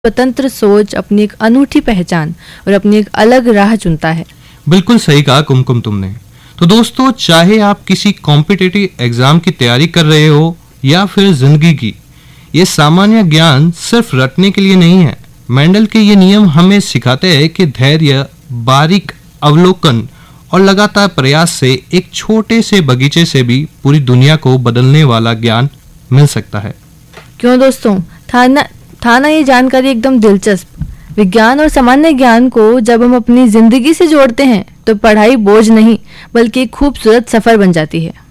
स्वतंत्र सोच, अपनी एक अनूठी पहचान और अपनी एक अलग राह चुनता है। बिल्कुल सही कहा कुमकुम तुमने। तो दोस्तों, चाहे आप किसी कॉम्पिटिटिव एग्जाम की तैयारी कर रहे हो या फिर जिंदगी की, ये सामान्य ज्ञान सिर्फ रटने के लिए नहीं है। मेंडल के ये नियम हमें सिखाते हैं कि धैर्य, बारीक अवलोकन और लगातार प्रयास से एक छोटे से बगीचे से भी पूरी दुनिया को बदलने वाला ज्ञान मिल सकता है। क्यों दोस्तों, था ना ये जानकारी एकदम दिलचस्प। विज्ञान और सामान्य ज्ञान को जब हम अपनी जिंदगी से जोड़ते हैं तो पढ़ाई बोझ नहीं बल्कि एक खूबसूरत सफर बन जाती है।